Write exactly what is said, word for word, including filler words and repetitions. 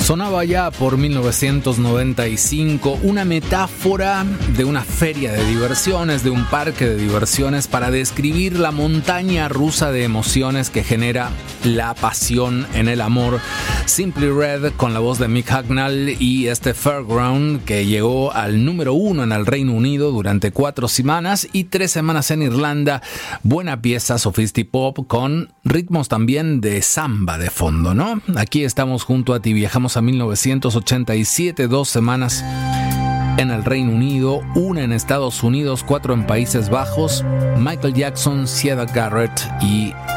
Sonaba ya por mil novecientos noventa y cinco una metáfora de una feria de diversiones, de un parque de diversiones, para describir la montaña rusa de emociones que genera la pasión en el amor. Simply Red, con la voz de Mick Hucknall, y este Fairground, que llegó al número uno en el Reino Unido durante cuatro semanas y tres semanas en Irlanda. Buena pieza sofistipop con ritmos también de samba de fondo, ¿no? Aquí estamos junto a ti, viajamos a mil novecientos ochenta y siete, dos semanas en el Reino Unido, una en Estados Unidos, cuatro en Países Bajos. Michael Jackson, Sierra Garrett y